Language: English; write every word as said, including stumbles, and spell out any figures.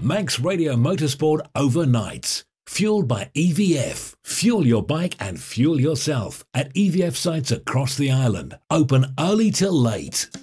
Manx Radio Motorsport overnights. Fueled by E V F. Fuel your bike and fuel yourself at E V F sites across the island. Open early till late.